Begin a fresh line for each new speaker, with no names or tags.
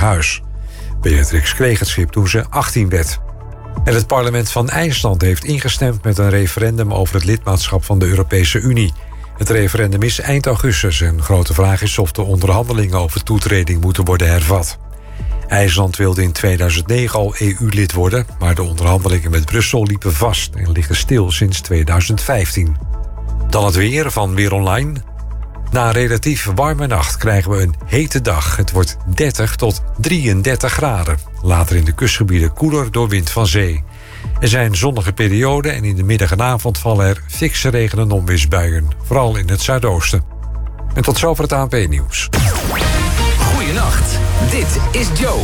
huis. Beatrix kreeg het schip toen ze 18 werd. En het parlement van IJsland heeft ingestemd met een referendum over het lidmaatschap van de Europese Unie. Het referendum is eind augustus en grote vraag is of de onderhandelingen over toetreding moeten worden hervat. IJsland wilde in 2009 al EU-lid worden, maar de onderhandelingen met Brussel liepen vast en liggen stil sinds 2015. Dan het weer van Weer Online. Na een relatief warme nacht krijgen we een hete dag. Het wordt 30 tot 33 graden. Later in de kustgebieden koeler door wind van zee. Er zijn zonnige perioden en in de middag en avond vallen er fikse regen- en onweersbuien. Vooral in het zuidoosten. En tot zover het ANP-nieuws.
Goeienacht, dit is Joe.